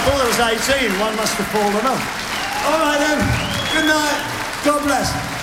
Well, there was 18. One must have fallen off. All right, then. Good night. God bless.